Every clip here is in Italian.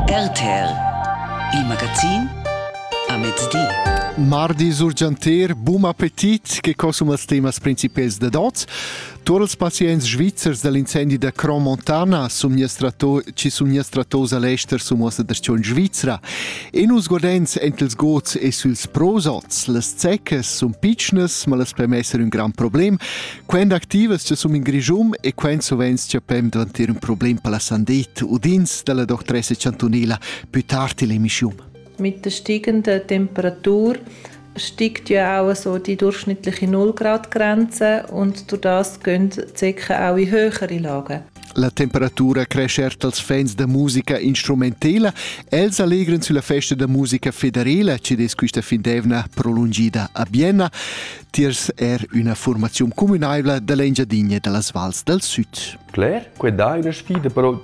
RTR, il magazin a mezz'dì. Mardi surgenter, buon appetit, che cosum als temas principals da dots. Tutti els pazients svizzers dell'incendi da Crans-Montana ci somministratos all'ester su mossa d'arcion Svizzera. E nus godens entels gots e suls prosots. Las zeccas sun pitchnes, ma las pem esser un gran problem. Quend activas ci sum in grigium e quend sovens ci pem davantir un problem per la sandet. Udins della dottoressa Ciantonella, più tardi l'emission. Mit der steigenden Temperatur steigt ja auch so die durchschnittliche 0-Grad-Grenze und durch das gehen die Zecken auch in höhere Lagen. La temperatura crescert als fans da musica instrumentela. Els allegren sulla festa da musica federale, che des questa fin d'evna prolungida a Vienna. Tiers una formazione comunale dell'Engiadina della Vals del Sud. Claire, questa è una sfida, però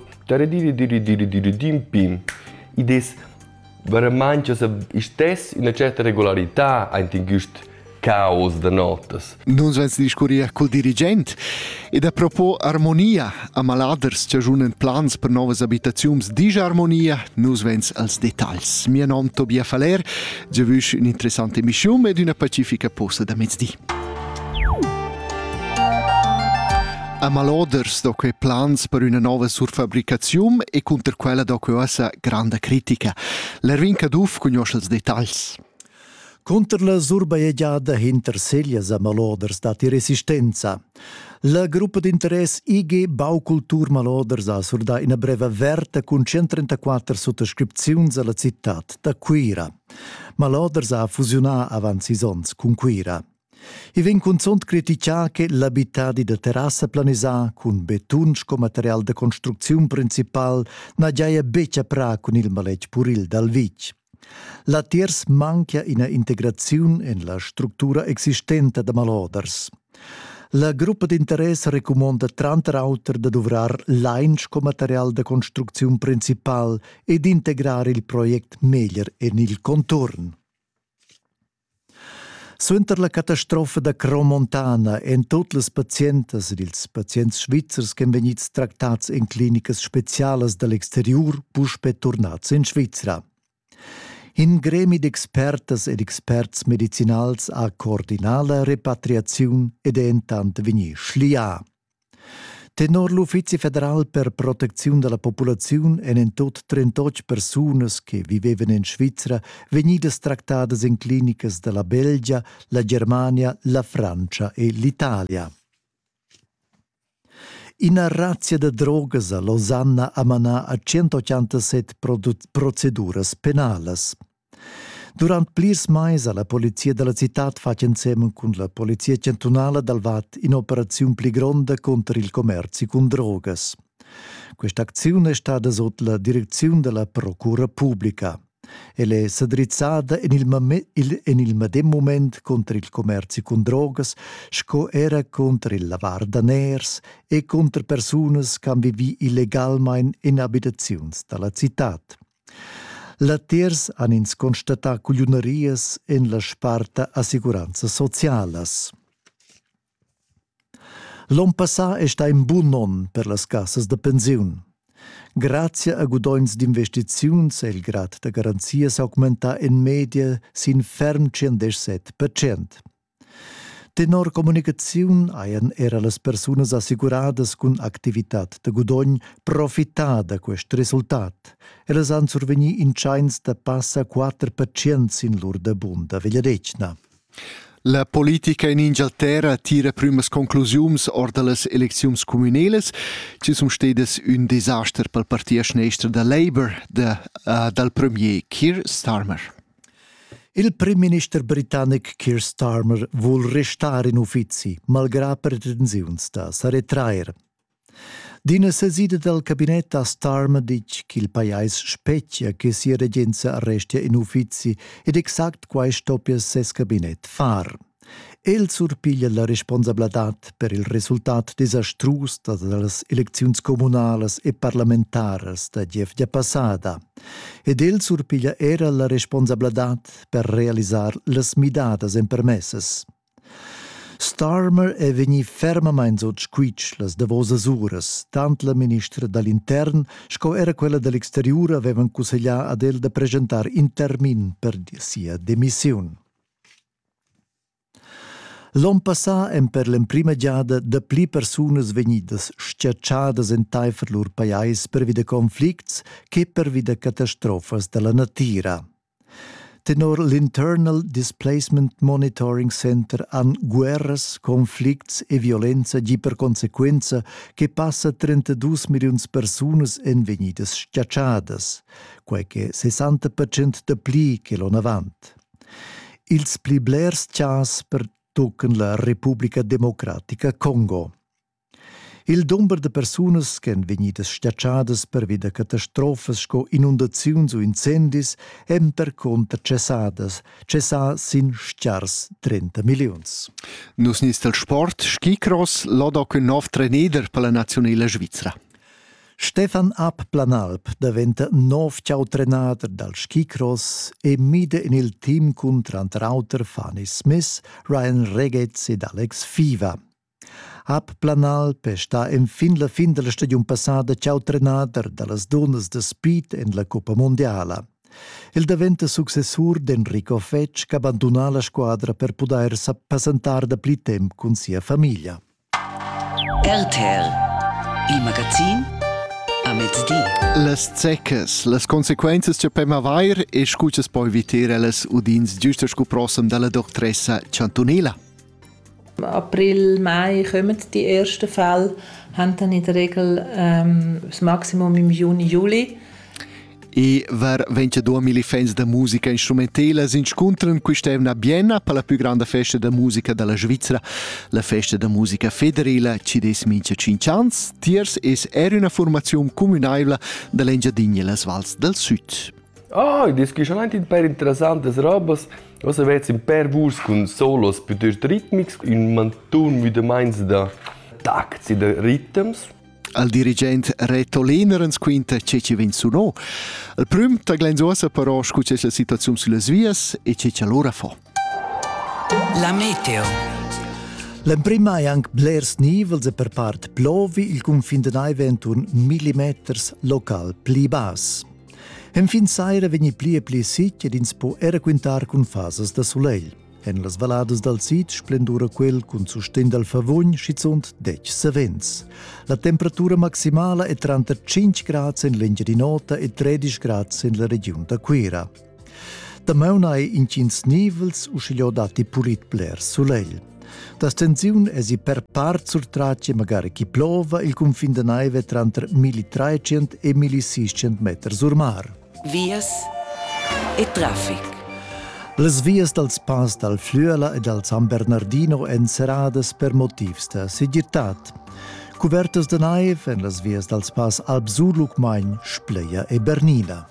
ides veramente istes una certa regolarità anche in questo caos de notas. Non svens discuria col dirigent. Ed a propos armonia, a maladers ci agiunen plans per novas abitaziums disarmonia, non svens als detalls. Mio nome Tobia Faler, già vus un'interessante emissione ed una pacifica posta da mezz'dì. A maloders dopo plans per una nuova surfabricazione e contro quella dopo una grande critica. L'Erwin Kaduf conosce i dettagli. Contro la surbagliata hinter seglias a maloders dati resistenza. La gruppo d'interesse IG Baucultur Maloders ha surda in breve verta con 134 sottoscrizioni alla città da Quira. Maloders ha fusionato avanti sons con Quira. I ven consont criticà che l'abitadi de terrassa planesà con betunsch come material de construzione principal na giaia beccia pra con il maleg puril dal vic. La tiers manca in integrazione in la struttura esistente de maloders. La gruppo d'interesse recomanda 30 autor de dovrar l'ainch come material de construzione principal ed integrare il progetto meglio in il contorno. Suenter la catastrofa da Crans-Montana en tutti les pazientes ed ils pazients svizzers che venits tractats in clinicas specialas dall'exterior puspe tornats in Svizzera. In gremi d'expertas ed experts medicinals a coordinala repatriazione ed entant veni schlia. Tenor l'Ufficio Federal per Protezione della Popolazione e in tot 38 persone che vivevano in Svizzera venidas tractadas in clinicas della Belgia, la Germania, la Francia e l'Italia. In a razzia de drogas a Losanna amanà a 187 proceduras penales. Durant plirs mais la polizia della città face insieme con la polizia cantonale dal Vat in operazione pli gronda contro il commercio con drogas. Questa azione è stata sotto la direzione della Procura Pubblica e le s'adrizzata in il medesimo momento contro il commercio con drogas, sco era contro il lavar da ners e contro persone che vivi illegalmente in abitazioni della città. La tiers han ins constatat cuglionarias en la sparta assicuranza socialas. L'on passà è sta in buon non per las cassas de pensiun. Grazie a gudoins d'investiziuns e il grad de garanzia s'augmenta in media sin ferm 107%. Tenor comunicaziun hajan era las persunas assicuradas con activitat de gudogn profità da quest resultat. Elas han survegni in chains da passa 4% in lur de bunda vegliadecna. La politica in Inghilterra tira primas conclusions or de las eleczions comuneles. Ci sun stedes un disaster pel partia schnestra da Labour dal premier Keir Starmer. Il Prim Minister britannic Keir Starmer vuol restare in uffizi, malgrado pretensiuns da s'arretraer. D'ina sesida del cabinet a Starmer dice che il paese specchia che sia regenza resti in uffizi ed exact quai stoppia ses cabinet far. El surpiglia la responsabilitat per il risultat desastrus delle elezioni comunali e parlamentari da già passata. Ed el surpiglia era la responsabilitat per realizzare le midadas impermesses. Starmer è vegni fermamain sot squitsch las davosas uras. Tant la ministra dall'intern sco era quella dall'exterior avevan consiglià ad el da presentar in termin per sia demissiun. L'on passà em per l'emprima giada da pli persunas vegnidas schiacciadas en taifer lur paiais per vida conflicts che per vida catastrofas della natira. Tenor l'Internal Displacement Monitoring Center han guerras, conflicts e violenza gi per consequenza che passa 32 milions persunas en vegnidas schiacciadas, quai che 60% da pli che l'on avant. Ils pli blers chas per tocan la Repubblica Democratica Congo. Il numero de persunas che han vegnidas schiacciadas per vida catastrofas sco inundaziuns o incendis hem per conta cessà sin schiars 30 milions. Nus nis del sport, skicross, lodoc un nov trainer per la nazionale svizzera. Stefan Planalp diventa nov ciautrenader dal skicross e mide in il team con Trant'Rauter, Fanny Smith, Ryan Regez ed Alex Fiva. Planalp sta in fin della stagione passata ciautrenader dallas donnas de speed en la Coppa Mondiala. Il diventa successur d'Enrico Fetch che abbandona la squadra per poter s'appasentar da pli temp con sia famiglia. RTR, il magazin a mezz'dì. Las zeccas, las consequences che pema vair e scuccias poi vitere las udins giusto sco prossem dalla dottoressa Ciantonella. April, Mai kommen die ersten Fälle, haben dann in der Regel das Maximum im Juni, Juli. E ver 22.000 fans da musica instrumentale si incontrano quest'anno a Vienna per la più grande festa da musica della Svizzera, la festa da musica federale ci des mince 5 anni. Tiers era una formazione comunale dell'Engiadina e las Vals del Sud. Das ist schon ein paar interessantes Robos. Also wird in per Wurs con solos piuttosto ritmics, in mantun wie de meins da takt e de ritms. Il dirigente Reto Lehnerens quinta ci vinsuno. Il prim taglenzosa però scucce la situazione sulle vias e ci allora fa. La meteo. L'emprima è anche blers nivels e per part plovi il confindenai ventun millimeters local pli bas. En fin saira vegni pli e pli sit ed ins po era quintar con fasas da soleil. En las valadas dal sit splendura quel con susten dal favogn schizont 10 vents. La temperatura maximala è 35 gradi in l'Engia di Nota e 13 gradi in la regione d'Aquera. Da meunai in cins nivels uscigliò dati pulit bler soleil. La stensiun è si per part sur tracce magari chi plova il confin de naive tra 1300 e 1600 metri sur mar. Vias e traffic. Les vias dal spas dal Flüela e dal San Bernardino encerades per motivs de sigurtat. Covertes de naive en les vias dal spas Alp Surlucmain, Spleia e Bernina.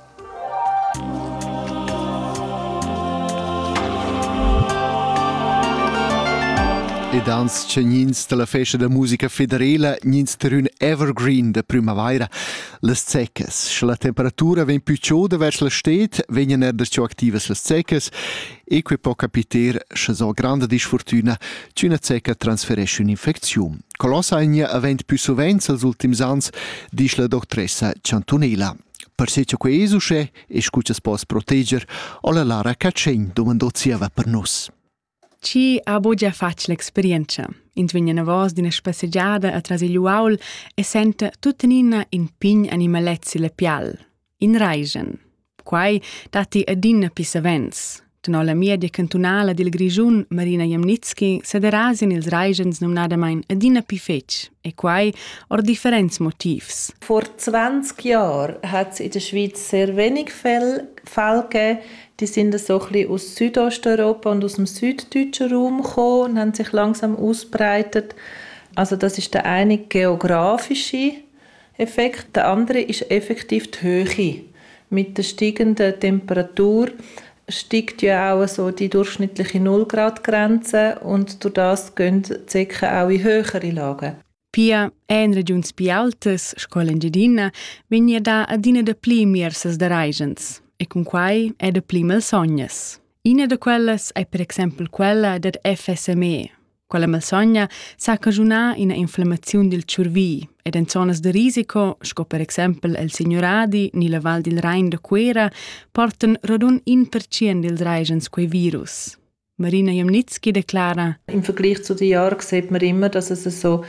E dans c'è nins della festa da musica federale, nins terun evergreen da primavera, las zeccas. Se la temperatura ven più chauda verso la stet, vengono erdercio activas las zeccas, e qui può capiter, se so grande disfortuna, c'è una zecca trasferisce un'infezione. Colossa agna avent più sovens als ultims ans, dice la dottoressa Ciantonella. Per se c'è quei esusce, e scuccias pos protegger, o la Lara Cacen domandò ziava per nos. Ci ha già fatto l'esperienza. Intvenga una voz di una spasseggiata a Trasigliuaul e sente tutta in pign animalezzi le pial. In Reigen. Quai dati adina pisavens. Tenò la media cantonala del Grigiun, Marina Jamnitski, sederasi nels Reigens nomnadamein adina pifetsch. E quai or differents motivs. Vor 20 Jahren hat es in der Schweiz sehr wenig Fälle gegeben. Die sind so ein bisschen aus Südosteuropa und aus dem süddeutschen Raum gekommen und haben sich langsam ausbreitet. Also das ist der eine geografische Effekt. Der andere ist effektiv die Höhe. Mit der steigenden Temperatur steigt ja auch so die durchschnittliche 0-Grad-Grenze und durch das gehen die Zecken auch in höhere Lagen. Pia en regions pi altas, scola Engiadina, vegna da adina de pli miersas de Reigens. E con quai è de pli mal sognas. Ina de quelles è per exempel quella del FSME. Quella malsogna sa cagiunar una inflammazione del cervi ed in zonas de risico, sco per esempio el Signoradi ni la Val del Rhein de Quera, porten rodun 1% dels Reigens quei virus. Marina Jamnitzki deklara: Im Vergleich zu den Jahren sieht man immer, dass es so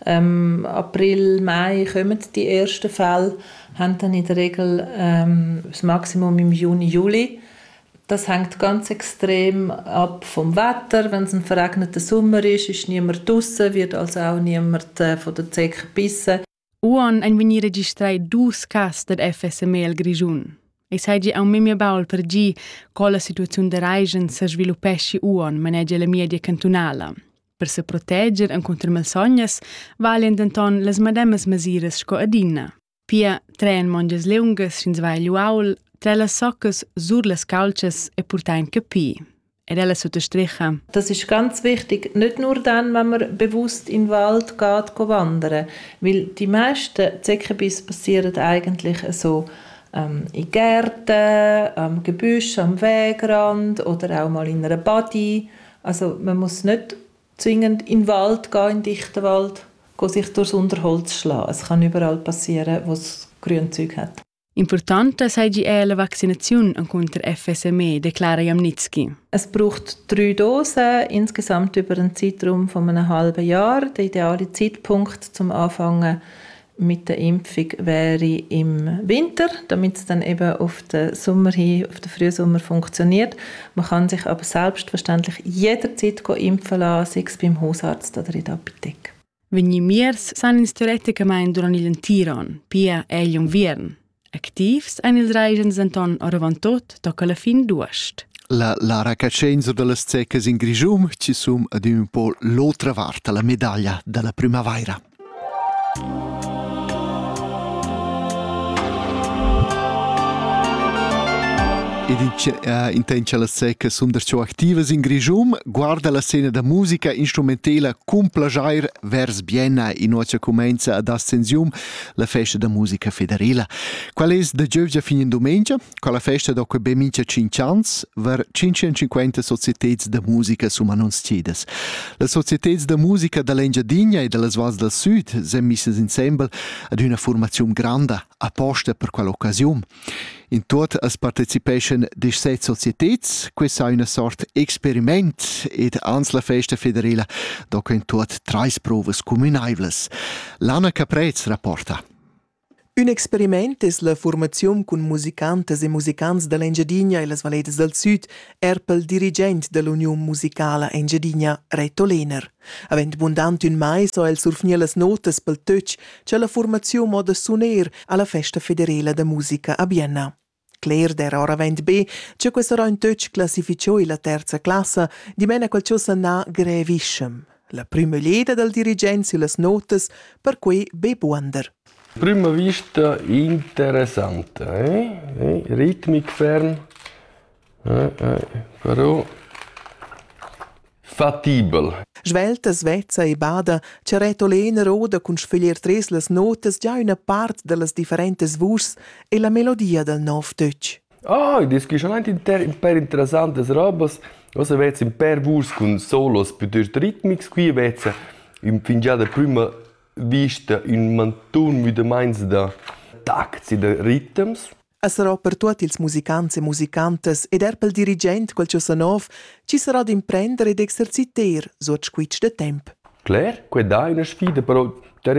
April, Mai kommen die ersten Fälle, haben dann in der Regel das Maximum im Juni, Juli. Das hängt ganz extrem ab vom Wetter. Wenn es ein verregneter Sommer ist niemand draussen, wird also auch niemand von der Zecke gebissen. Uon ein veni registrai 2 cas del FSME al Grigiun. E sai a un mio baul per gi con la situazione de Reigen se sviluppesci uon maneggia la media cantonala. Per se protegger en contra malsognas valen denton las mademas mesires sco adina. Pia 3 monges leungas sin zwei luaul, 3 las soccas sur las calces e purtain capi. Ed ella sottostricha: Das ist ganz wichtig, nicht nur dann, wenn man bewusst in den Wald geht wandern. Weil die meisten Zeckenbisse passieren eigentlich so in Gärten, am Gebüsch, am Wegrand oder auch mal in einer Badi. Also man muss nicht zwingend in den Wald gehen, in den dichten Wald, sich durchs Unterholz schlagen. Es kann überall passieren, wo es Grünzeug hat. Importante sei la Vaccination contra FSME, deklara Jamnitzki. Es braucht 3 Dosen, insgesamt über einen Zeitraum von einem halben Jahr. Der ideale Zeitpunkt zum Anfangen mit der Impfung wäre im Winter, damit es dann eben auf den Sommer hin, auf den Frühsommer funktioniert. Man kann sich aber selbstverständlich jederzeit impfen lassen, sei es beim Hausarzt oder in der Apotheke. Wenn je miers san teoreticamente durant il tiron, pia un viern. Activs ein il Reigens anton oravantot tocca la fin duost. La raccacenza delle zeccas in Grigium ci sum ad un po' l'altra varta, la medaglia della primavera. Ed intence le secche sunt derciò activas in Grigium, guarda la scena da musica instrumentale cum plagiair vers Bienna in noce comenza ad Ascensium, la festa da musica federale. Qual es da giovgia fin in domenica, con la festa dopo ben mincha 5 ans, ver 550 societets da musica sum annunzidas. Le societets da musica da l'Engiadina e delle Vals del Sud sem misses insieme ad una formazione grande apposta per quell'occasione. In tot es partecipaschen 17 societets, questa è una sorta experiment ed ans la festa federale doc in tot 3 provas comunaibles. Lana Caprez rapporta. Un experiment es la formazione con musicantes e musicants dell'Engiadina e las Valedes del Sud pel dirigent dell'Unione Musicala Engiadina, Reto Lehner. Avent bundant un mai so el surfnia las notas pel tötsch c'è la formazione moda suner alla festa federale de musica a Bienna. Claire der ora vent B, c'è questo un tötsch classificò la terza classe di mena qualcosa na greviscem. La prima lieda del dirigent sulle notas per cui B buonder. Prima vista interessante, ritmic ferm, però fattibile. Svelta, svezza e bada, c'è Reto Lehner oda con sfoglier tres las notas già una parte delle differenti vurs e la melodia del nov Deutsch. Das ist schon ein paar interessantes Robos. Also vezi in per vurs con solos piuttosto ritmics qui vezi in fin già da prima vista un mantun mit meins da tacti da ritms. Sarà per tutti ils musicants e musicantes ed pel dirigent quel cosa nov ci sarà da imprendere ed exerciter so squitch de temp. Claire, quella è una sfida, però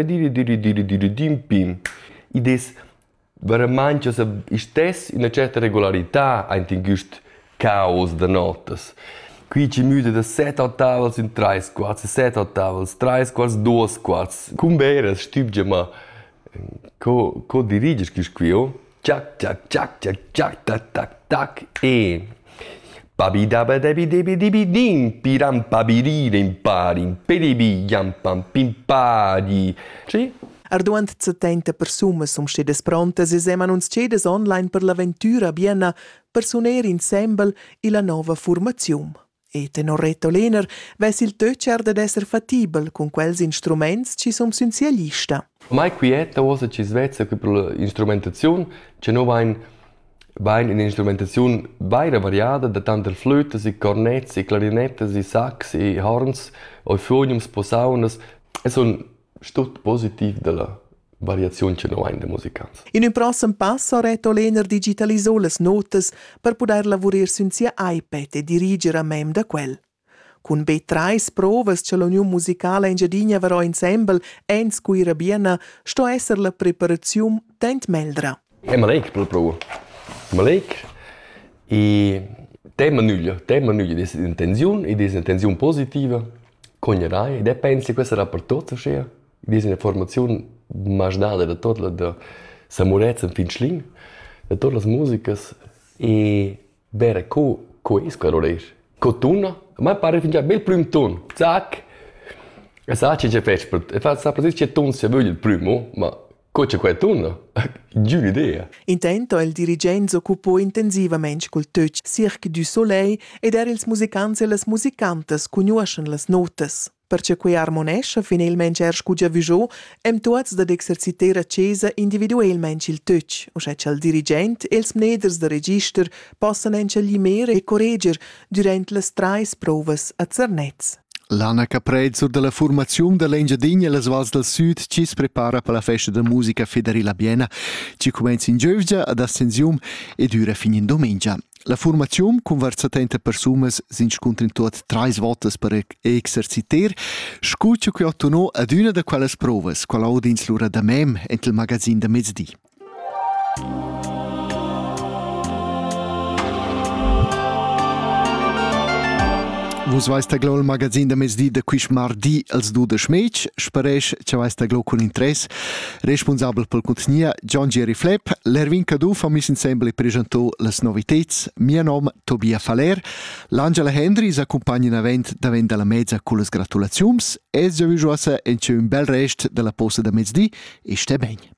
pim. Ides veramente se istes in una certa regolarità anche in gust caos de notas. Qui ci müde da 7 ottavels in 3 quarts, 7 ottavels, 3 quarts, 2 quarts. Cum beres stübge ma co diriges qui oh? Ciak, ciak, ciak, ciak, ciak, tac, tac, tac, e... Babidabadabidibidibidim, piram pabiririm parim, peribiam pam pimpadi. Sì? Arduant 70 persumas stedes prontas e seman uns cedes online per l'avventura Bienna per suner ensemble e la nova formazione. E tenor Reto Lehner ves il töcer ad esser fattibel con quels instruments ci som sun sia lista. Mai quieta osa ci svezza per l'instrumentazione, c'è no ein Bain in instrumentazione vaira variada, da tanto flötes, e cornets, e clarinettes, e sax, e horns, euphoniums, posaunas. E sono tutto positivo della variazione che noi in der musicanza. In un prossimo passo Reto Lehner digitalisò le notes per poter lavorare su sia iPad e dirigere a mem da quel. Con B3 provas che l'Unione Musicale Engiadina verrà ensemble ens cui rabiena, sto esser la preparazione tent meldra. È malec per la prova. Malec. E tema nulla, intenzione positiva, cognerai, ed è pensi questa era per tutto, sia. Diese informazione masdada da tutta la samurezza in Finschling, da tutte le musiche, e bere coesco a rorer. Cotuna, ma pare fin già bel prim ton, zac, e sa c'è fece, e fa sa precis c'è ton se voglio il primo, ma c'è quel ton, giù l'idea. Intento il dirigente occupò intensivamente col touch Cirque du Soleil ed era ils musicanti e les musicantes conoscono le notes. Perché quei armonesce finalmente er scugia viso, em tuots da exercitare accesa individualmente il touch, o cioè il dirigente e ils mneders de register possono ence limere e corregger durante le trais provas a Zernetz. L'Anna Caprezzo della formazione dell'Engiadina e le Vals del Sud ci si prepara per la festa della musica Federila Biena. Ci comincia in Giovgia ad Ascensium e dura fino in domenica. La formazione, con 70 persone, si incontra in tutte 3 volte per esercitare. Scuccio che ottono ad una di quelle prove, quella audience l'ora da mem, entro il magazzino da mezzodì. Vos vais da glo il magazin da mezzodì da quis mardi als 2 de schmec, sparesch che vais da glo con interesse. Responsabel pel contenia John Jerry Flepp, l'Ervin Cadu fa mis ensemble presentò les novitets. Mio nome Tobia Faler, l'Angela Henry is accompagna in event davent della mezza con les gratulazions. Es già vi joasa en un bel rest della posta da mezzodì e ste ben.